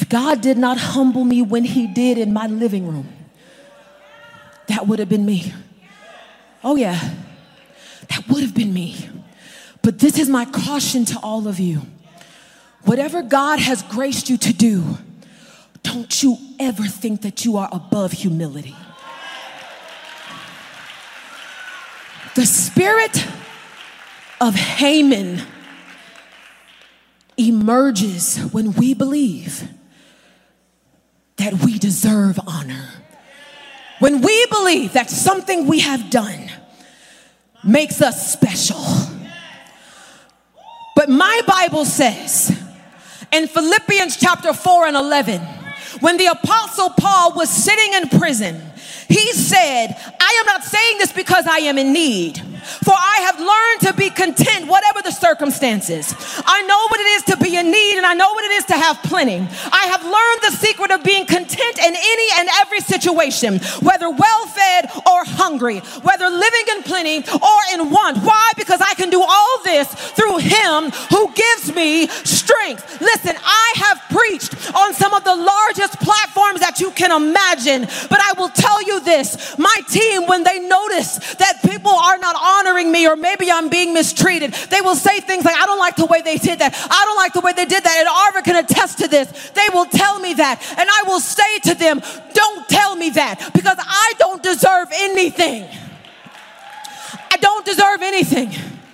If God did not humble me when he did in my living room, that would have been me. Oh yeah, that would have been me. But this is my caution to all of you. Whatever God has graced you to do, don't you ever think that you are above humility. The spirit of Haman emerges when we believe that we deserve honor. When we believe that something we have done makes us special. But my Bible says in Philippians chapter 4 and 11, when the apostle Paul was sitting in prison, he said, I am not saying this because I am in need, for I have learned to be content whatever the circumstances. I know what it is to be in need, and I know what it is to have plenty. I have learned the secret of being content in any and every situation, whether well-fed or hungry, whether living in plenty or in want. Why? Because I can do all this through him who gives me strength. Listen, I have preached on some of the largest platforms that you can imagine, but I will tell you this, my team, when they notice that people are not honoring me, or maybe I'm being mistreated, they will say things like, I don't like the way they did that. I don't like the way they did that. And Arva can attest to this. They will tell me that. And I will say to them, don't tell me that, because I don't deserve anything. I don't deserve anything.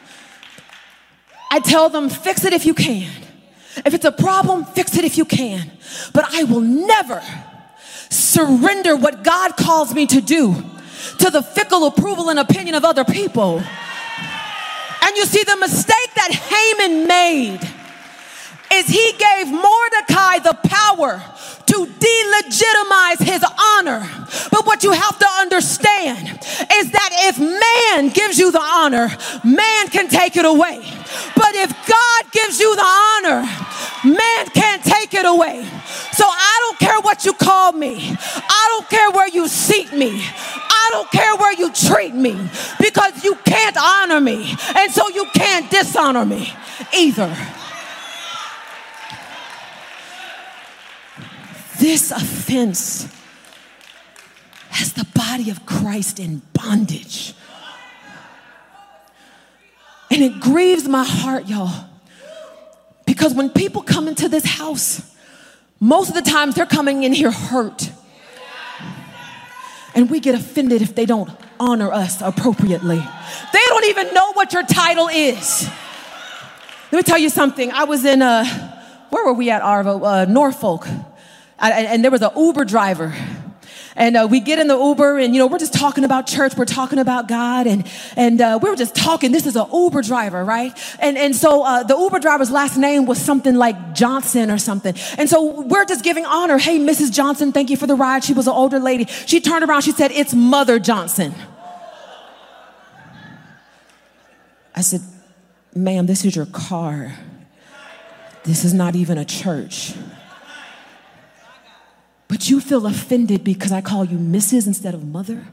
I tell them, fix it if you can. If it's a problem, fix it if you can. But I will never surrender what God calls me to do to the fickle approval and opinion of other people. And you see, the mistake that Haman made is he gave Mordecai the power to delegitimize his honor. But what you have to understand is that if man gives you the honor, man can take it away. But if God gives you the honor, man can't take it away. So I don't care what you call me. I don't care where you seat me. I don't care where you treat me, because you can't honor me, and so you can't dishonor me either. This offense has the body of Christ in bondage. And it grieves my heart, y'all, because when people come into this house, most of the times they're coming in here hurt. And we get offended if they don't honor us appropriately. They don't even know what your title is. Let me tell you something. I was in, where were we at, Arvo? Norfolk. And there was an Uber driver. And we get in the Uber and, we're just talking about church. We're talking about God. And we were just talking. This is an Uber driver, right? And so the Uber driver's last name was something like Johnson or something. And so we're just giving honor. Hey, Mrs. Johnson, thank you for the ride. She was an older lady. She turned around. She said, it's Mother Johnson. I said, ma'am, this is your car. This is not even a church. But you feel offended because I call you Mrs. instead of Mother?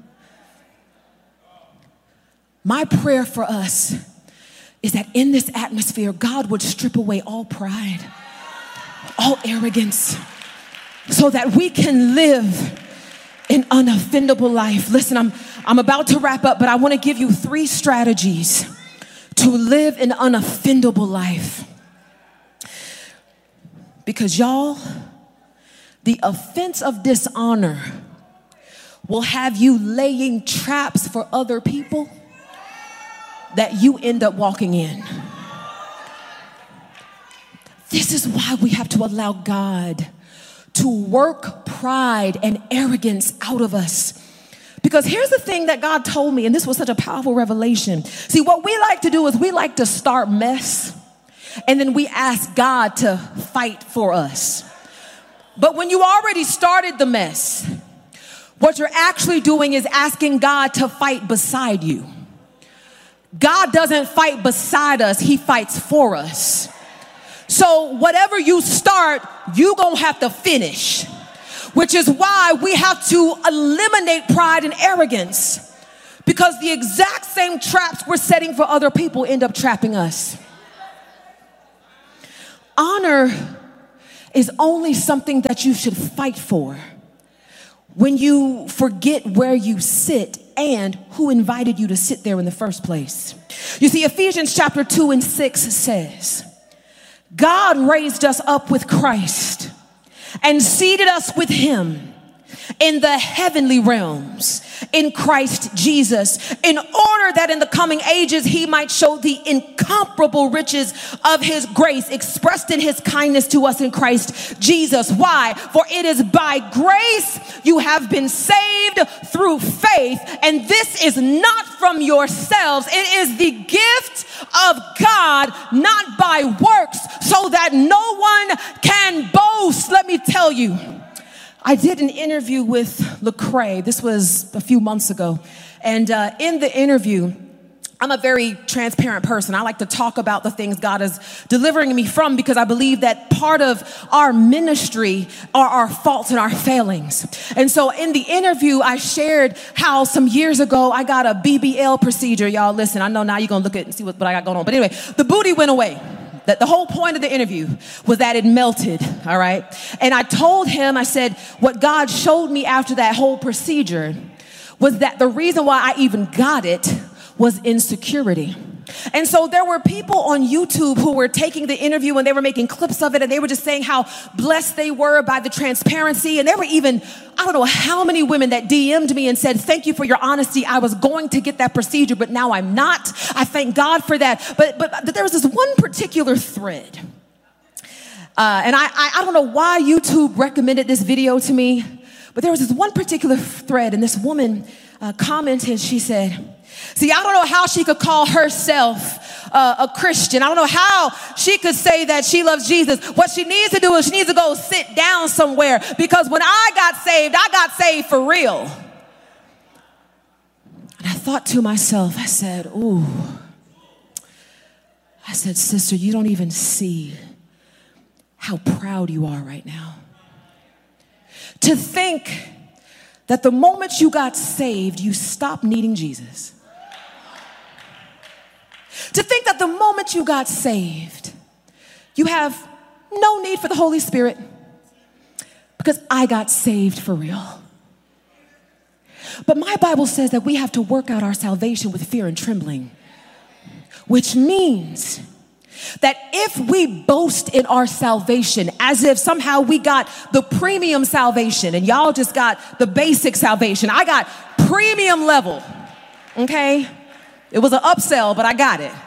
My prayer for us is that in this atmosphere, God would strip away all pride, all arrogance, so that we can live an unoffendable life. Listen, I'm about to wrap up, but I want to give you 3 strategies to live an unoffendable life. Because y'all, the offense of dishonor will have you laying traps for other people that you end up walking in. This is why we have to allow God to work pride and arrogance out of us. Because here's the thing that God told me, and this was such a powerful revelation. See, what we like to do is we like to start mess, and then we ask God to fight for us. But when you already started the mess, what you're actually doing is asking God to fight beside you. God doesn't fight beside us, he fights for us. So whatever you start, you're gonna have to finish, which is why we have to eliminate pride and arrogance, because the exact same traps we're setting for other people end up trapping us. Honor is only something that you should fight for when you forget where you sit and who invited you to sit there in the first place. You see, Ephesians chapter 2 and 6 says, God raised us up with Christ and seated us with him in the heavenly realms in Christ Jesus, in order that in the coming ages he might show the incomparable riches of his grace expressed in his kindness to us in Christ Jesus. Why? For it is by grace you have been saved through faith, and this is not from yourselves. It is the gift of God, not by works, so that no one can boast. Let me tell you, I did an interview with Lecrae. This was a few months ago. And in the interview, I'm a very transparent person. I like to talk about the things God is delivering me from, because I believe that part of our ministry are our faults and our failings. And so in the interview, I shared how some years ago I got a BBL procedure. Y'all listen, I know now you're going to look at and see what I got going on. But anyway, the booty went away. That the whole point of the interview was that it melted, all right? And I told him, I said, what God showed me after that whole procedure was that the reason why I even got it was insecurity. And so there were people on YouTube who were taking the interview and they were making clips of it, and they were just saying how blessed they were by the transparency. And there were even, I don't know how many women that DM'd me and said, thank you for your honesty. I was going to get that procedure, but now I'm not. I thank God for that. But there was this one particular thread. And I don't know why YouTube recommended this video to me, but there was this one particular thread, and this woman commented, she said, see, I don't know how she could call herself a Christian. I don't know how she could say that she loves Jesus. What she needs to do is she needs to go sit down somewhere, because when I got saved for real. And I thought to myself, I said, ooh. I said, sister, you don't even see how proud you are right now. To think that the moment you got saved, you stopped needing Jesus. To think that the moment you got saved, you have no need for the Holy Spirit, because I got saved for real. But my Bible says that we have to work out our salvation with fear and trembling, which means that if we boast in our salvation as if somehow we got the premium salvation and y'all just got the basic salvation, I got premium level, okay? It was an upsell, but I got it.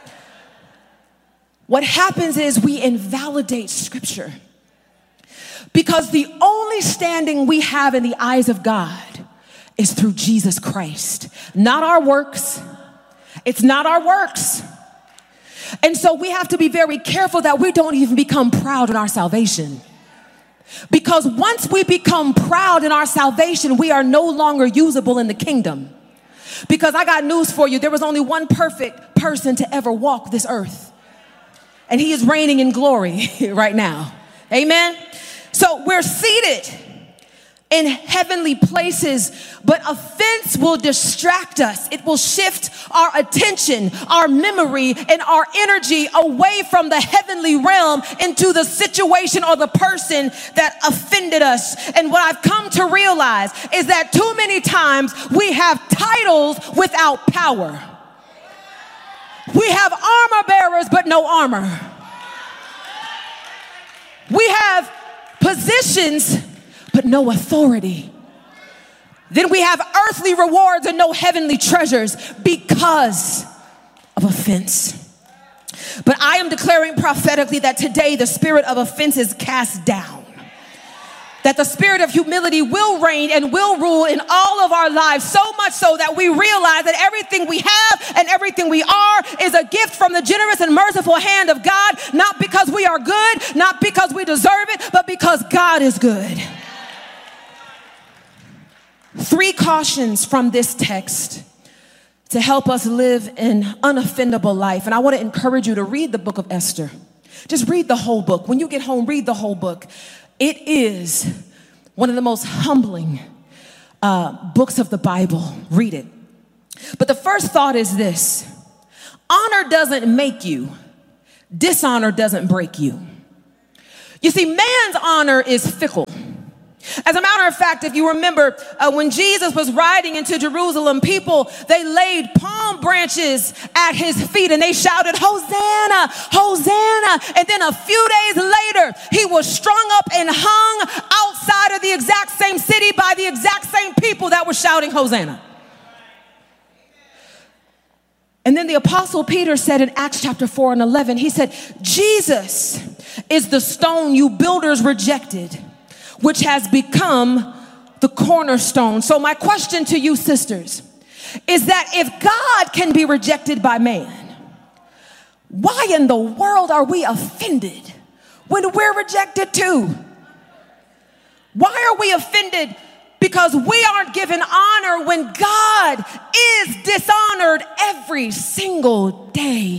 What happens is we invalidate Scripture, because the only standing we have in the eyes of God is through Jesus Christ, not our works. It's not our works. And so we have to be very careful that we don't even become proud in our salvation. Because once we become proud in our salvation, we are no longer usable in the kingdom. Because I got news for you. There was only one perfect person to ever walk this earth, and he is reigning in glory right now. Amen. So we're seated in heavenly places, but offense will distract us. It will shift our attention, our memory, and our energy away from the heavenly realm into the situation or the person that offended us. And what I've come to realize is that too many times we have titles without power. We have armor bearers, but no armor. We have positions, but no authority. Then we have earthly rewards and no heavenly treasures because of offense. But I am declaring prophetically that today the spirit of offense is cast down. That the spirit of humility will reign and will rule in all of our lives, so much so that we realize that everything we have and everything we are is a gift from the generous and merciful hand of God, not because we are good, not because we deserve it, but because God is good. 3 cautions from this text to help us live an unoffendable life. And I want to encourage you to read the book of Esther. Just read the whole book. When you get home, read the whole book. It is one of the most humbling books of the Bible. Read it. But the first thought is this: honor doesn't make you. Dishonor doesn't break you. You see, man's honor is fickle. As a matter of fact, if you remember when Jesus was riding into Jerusalem, people, they laid palm branches at his feet and they shouted, Hosanna, Hosanna. And then a few days later, he was strung up and hung outside of the exact same city by the exact same people that were shouting Hosanna. And then the Apostle Peter said in Acts chapter 4 and 11, he said, Jesus is the stone you builders rejected, which has become the cornerstone. So my question to you, sisters, is that if God can be rejected by man, why in the world are we offended when we're rejected too? Why are we offended because we aren't given honor when God is dishonored every single day?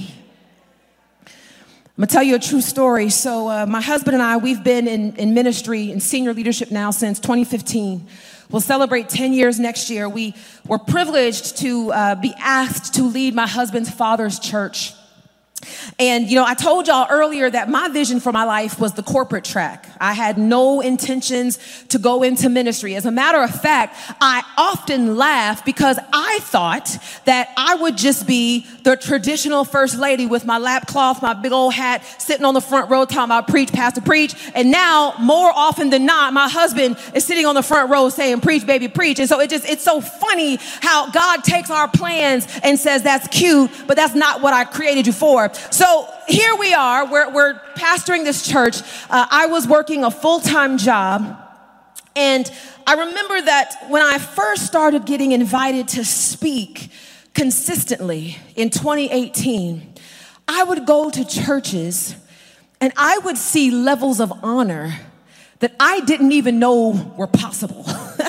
I'm gonna tell you a true story. So my husband and I, we've been in ministry and senior leadership now since 2015. We'll celebrate 10 years next year. We were privileged to be asked to lead my husband's father's church. And, I told y'all earlier that my vision for my life was the corporate track. I had no intentions to go into ministry. As a matter of fact, I often laugh because I thought that I would just be the traditional first lady with my lap cloth, my big old hat, sitting on the front row talking about preach, pastor, preach. And now, more often than not, my husband is sitting on the front row saying, preach, baby, preach. And so it's so funny how God takes our plans and says, that's cute, but that's not what I created you for. So here we are, we're pastoring this church. I was working a full-time job, and I remember that when I first started getting invited to speak consistently in 2018, I would go to churches and I would see levels of honor that I didn't even know were possible.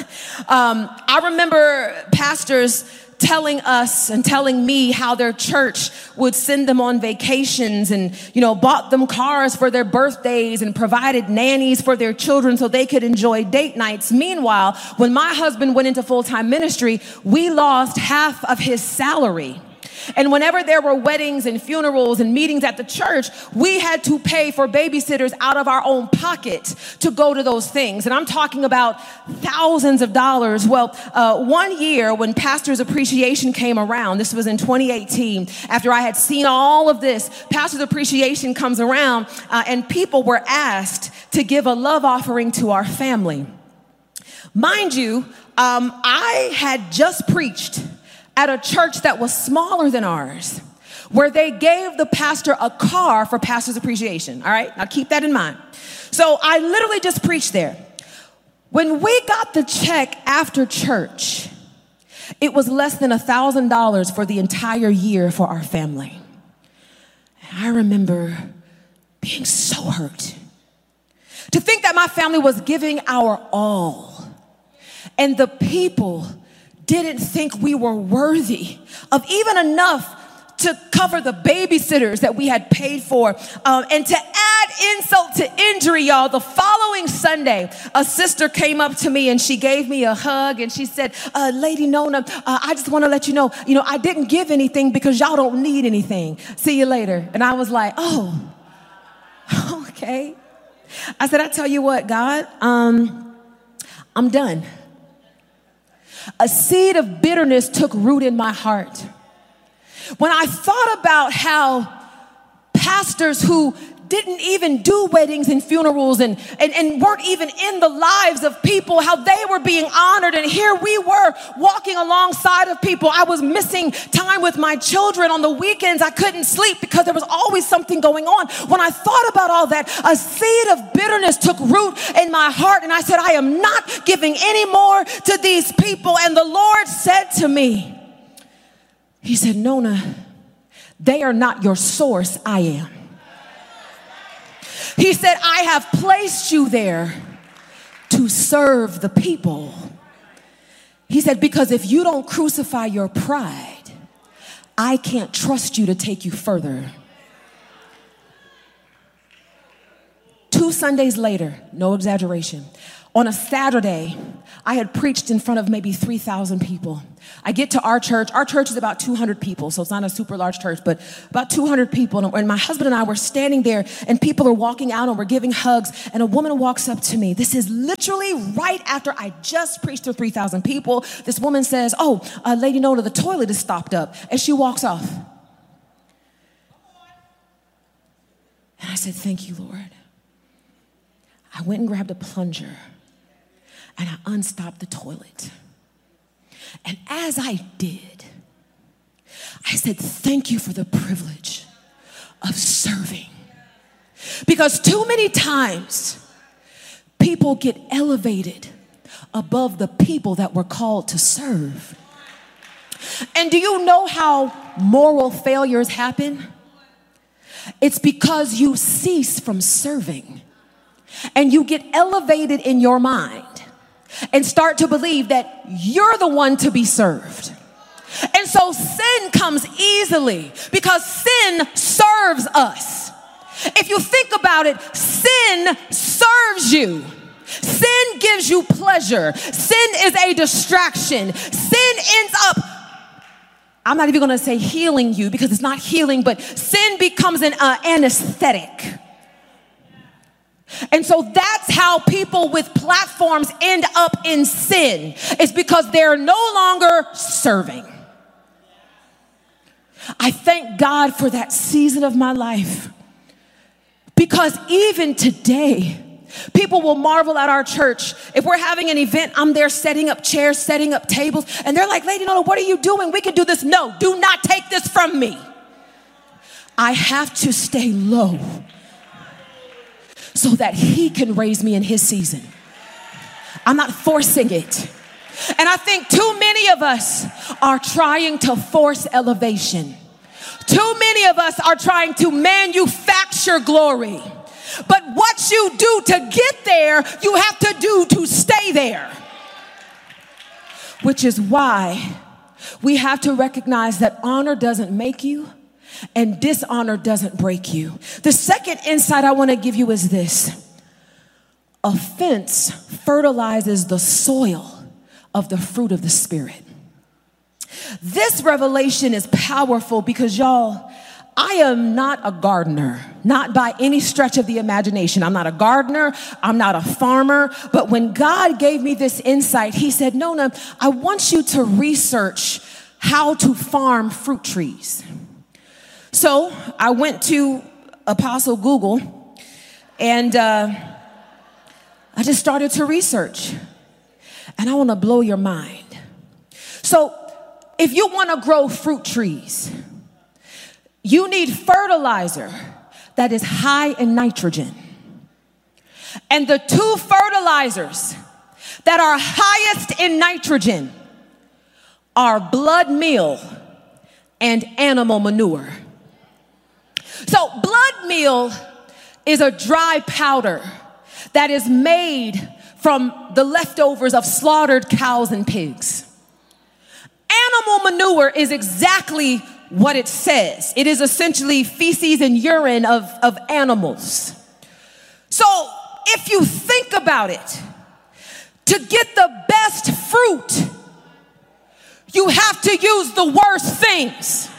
I remember pastors telling us and telling me how their church would send them on vacations and, bought them cars for their birthdays and provided nannies for their children so they could enjoy date nights. Meanwhile, when my husband went into full-time ministry, we lost half of his salary. And whenever there were weddings and funerals and meetings at the church, we had to pay for babysitters out of our own pocket to go to those things. And I'm talking about thousands of dollars. Well, one year when Pastor's Appreciation came around, this was in 2018, after I had seen all of this, Pastor's Appreciation comes around and people were asked to give a love offering to our family. Mind you, I had just preached at a church that was smaller than ours, where they gave the pastor a car for Pastor's Appreciation. All right, now keep that in mind. So I literally just preached there. When we got the check after church, it was less than $1,000 for the entire year for our family. And I remember being so hurt to think that my family was giving our all, and the people didn't think we were worthy of even enough to cover the babysitters that we had paid for. And to add insult to injury, y'all, the following Sunday, a sister came up to me and she gave me a hug and she said, Lady Nona, I just want to let you know, I didn't give anything because y'all don't need anything. See you later. And I was like, oh, okay. I said, I tell you what, God, I'm done. A seed of bitterness took root in my heart. When I thought about how pastors who didn't even do weddings and funerals and weren't even in the lives of people, how they were being honored, and here we were walking alongside of people. I was missing time with my children on the weekends. I couldn't sleep because there was always something going on. When I thought about all that, a seed of bitterness took root in my heart, and I said, I am not giving any more to these people. And the Lord said to me, He said, Nona, they are not your source, I am. He said, I have placed you there to serve the people. He said, because if you don't crucify your pride, I can't trust you to take you further. 2 Sundays later, no exaggeration, on a Saturday, I had preached in front of maybe 3,000 people. I get to our church. Our church is about 200 people, so it's not a super large church, but about 200 people. And my husband and I were standing there, and people are walking out, and we're giving hugs, and a woman walks up to me. This is literally right after I just preached to 3,000 people. This woman says, Lady Nona, the toilet is stopped up, and she walks off. And I said, thank you, Lord. I went and grabbed a plunger, and I unstopped the toilet. And as I did, I said, thank you for the privilege of serving. Because too many times, people get elevated above the people that were called to serve. And do you know how moral failures happen? It's because you cease from serving and you get elevated in your mind and start to believe that you're the one to be served. And so sin comes easily because sin serves us. If you think about it, sin serves you. Sin gives you pleasure. Sin is a distraction. Sin ends up, I'm not even going to say healing you because it's not healing, but sin becomes an anesthetic. And so that's how people with platforms end up in sin. It's because they're no longer serving. I thank God for that season of my life. Because even today, people will marvel at our church. If we're having an event, I'm there setting up chairs, setting up tables, and they're like, Lady Nona, what are you doing? We can do this. No, do not take this from me. I have to stay low so that he can raise me in his season. I'm not forcing it. And I think too many of us are trying to force elevation. Too many of us are trying to manufacture glory. But what you do to get there, you have to do to stay there. Which is why we have to recognize that honor doesn't make you and dishonor doesn't break you. The second insight I want to give you is this. Offense fertilizes the soil of the fruit of the Spirit. This revelation is powerful because, y'all, I am not a gardener, not by any stretch of the imagination. I'm not a gardener. I'm not a farmer. But when God gave me this insight, he said, Nona, I want you to research how to farm fruit trees. So I went to Apostle Google and I just started to research. And I want to blow your mind. So if you want to grow fruit trees, you need fertilizer that is high in nitrogen. And the two fertilizers that are highest in nitrogen are blood meal and animal manure. So blood meal is a dry powder that is made from the leftovers of slaughtered cows and pigs. Animal manure is exactly what it says. It is essentially feces and urine of animals. So if you think about it, to get the best fruit, you have to use the worst things.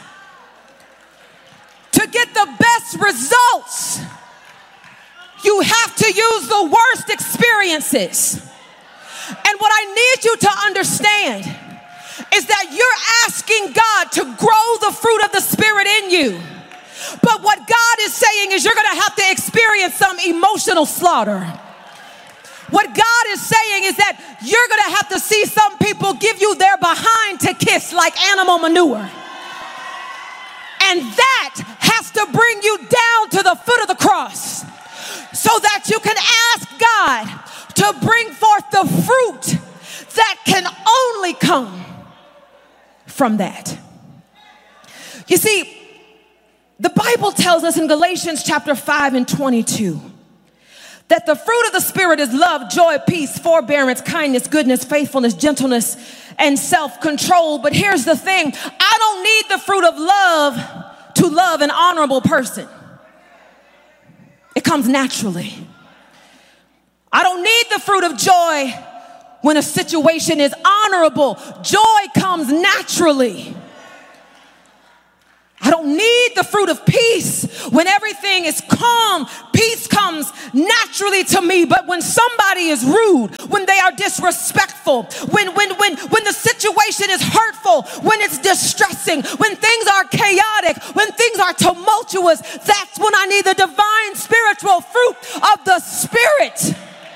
To get the best results, you have to use the worst experiences. And what I need you to understand is that you're asking God to grow the fruit of the Spirit in you. But what God is saying is you're going to have to experience some emotional slaughter. What God is saying is that you're going to have to see some people give you their behind to kiss like animal manure. And that has to bring you down to the foot of the cross so that you can ask God to bring forth the fruit that can only come from that. You see, the Bible tells us in Galatians chapter 5 and 22 that the fruit of the Spirit is love, joy, peace, forbearance, kindness, goodness, faithfulness, gentleness, and self-control. But here's the thing. I don't need the fruit of love to love an honorable person. It comes naturally. I don't need the fruit of joy when a situation is honorable. Joy comes naturally. I don't need the fruit of peace when everything is calm. Peace comes naturally to me. But when somebody is rude, when they are disrespectful, when the situation is hurtful, when it's distressing, when things are chaotic, when things are tumultuous, that's when I need the divine spiritual fruit of the Spirit.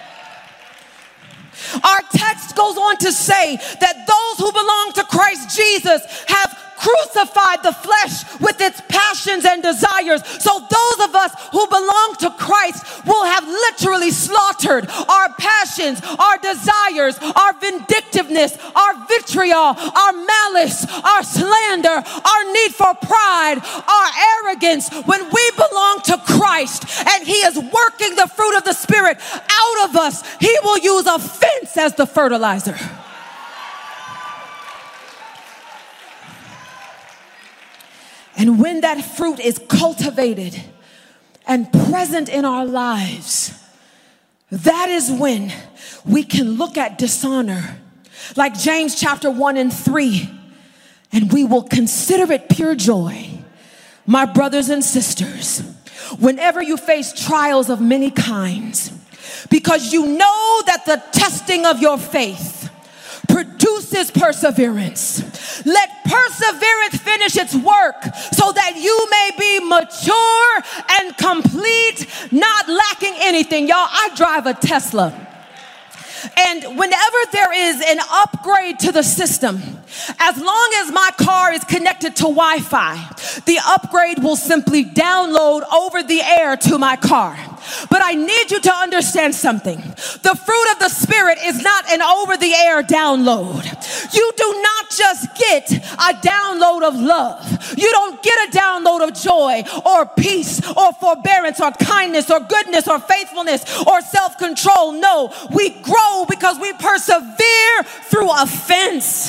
Our text goes on to say that those who belong to Christ Jesus have crucified the flesh with its passions and desires. So those of us who belong to Christ will have literally slaughtered our passions, our desires, our vindictiveness, our vitriol, our malice, our slander, our need for pride, our arrogance. When we belong to Christ and He is working the fruit of the Spirit out of us, He will use offense as the fertilizer. And when that fruit is cultivated and present in our lives, that is when we can look at dishonor like James chapter 1 and 3, and we will consider it pure joy, my brothers and sisters, whenever you face trials of many kinds, because you know that the testing of your faith produces perseverance. Let perseverance finish its work so that you may be mature and complete, not lacking anything. Y'all, I drive a Tesla. And whenever there is an upgrade to the system, as long as my car is connected to Wi-Fi, the upgrade will simply download over the air to my car. But I need you to understand something. The fruit of the Spirit is not an over-the-air download. You do not just get a download of love. You don't get a download of joy or peace or forbearance or kindness or goodness or faithfulness or self-control. No, we grow because we persevere through offense.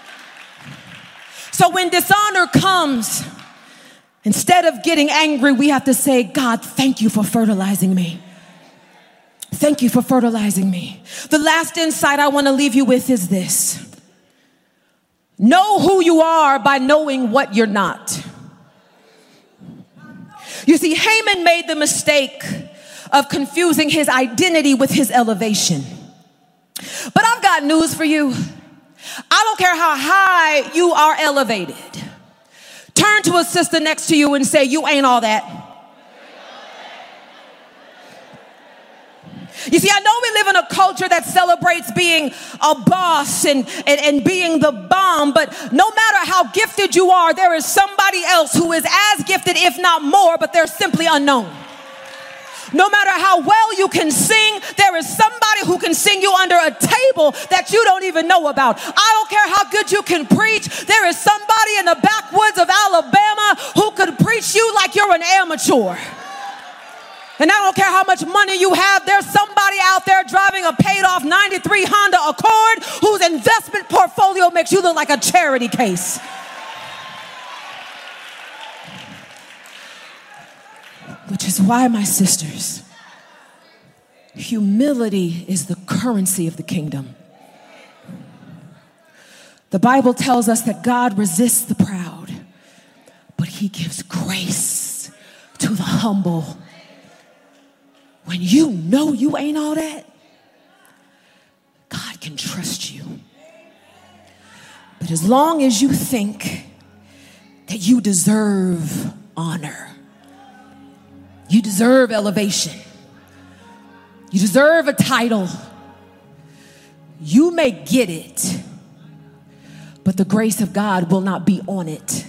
So when dishonor comes, instead of getting angry, we have to say, God, thank you for fertilizing me. Thank you for fertilizing me. The last insight I want to leave you with is this. Know who you are by knowing what you're not. You see, Haman made the mistake of confusing his identity with his elevation. But I've got news for you. I don't care how high you are elevated. Turn to a sister next to you and say, you ain't all that. You see, I know we live in a culture that celebrates being a boss and being the bomb, but no matter how gifted you are, there is somebody else who is as gifted, if not more, but they're simply unknown. No matter how well you can sing, there is somebody who can sing you under a table that you don't even know about. I don't care how good you can preach. There is somebody in the backwoods of Alabama who could preach you like you're an amateur. And I don't care how much money you have, there's somebody out there driving a paid-off 93 Honda Accord whose investment portfolio makes you look like a charity case. Which is why, my sisters, humility is the currency of the kingdom. The Bible tells us that God resists the proud, but He gives grace to the humble. When you know you ain't all that, God can trust you. But as long as you think that you deserve honor, you deserve elevation, you deserve a title, you may get it, but the grace of God will not be on it.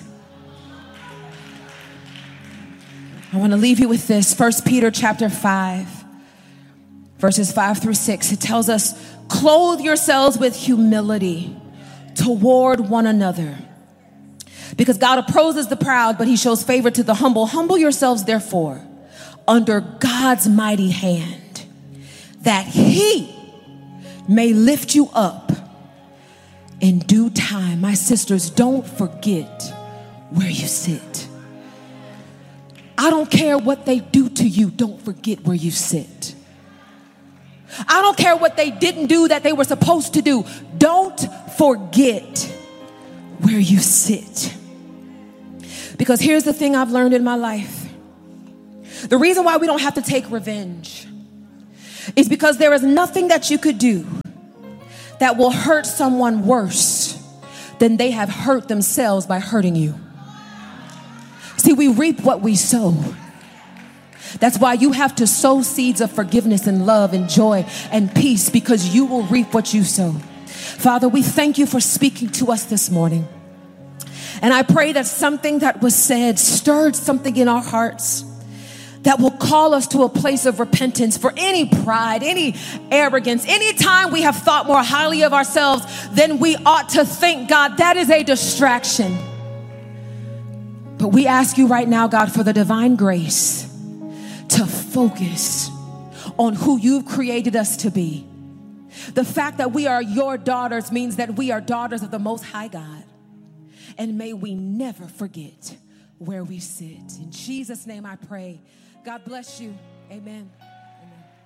I want to leave you with this. 1 Peter chapter 5, verses 5 through 6. It tells us, clothe yourselves with humility toward one another, because God opposes the proud, but He shows favor to the humble. Humble yourselves, therefore, under God's mighty hand, that He may lift you up in due time. My sisters, don't forget where you sit. I don't care what they do to you. Don't forget where you sit. I don't care what they didn't do that they were supposed to do. Don't forget where you sit. Because here's the thing I've learned in my life. The reason why we don't have to take revenge is because there is nothing that you could do that will hurt someone worse than they have hurt themselves by hurting you. See, we reap what we sow. That's why you have to sow seeds of forgiveness and love and joy and peace, because you will reap what you sow. Father, we thank you for speaking to us this morning. And I pray that something that was said stirred something in our hearts that will call us to a place of repentance for any pride, any arrogance. Anytime we have thought more highly of ourselves than we ought to think, God, that is a distraction. But we ask you right now, God, for the divine grace to focus on who you've created us to be. The fact that we are your daughters means that we are daughters of the Most High God. And may we never forget where we sit. In Jesus' name I pray. God bless you. Amen.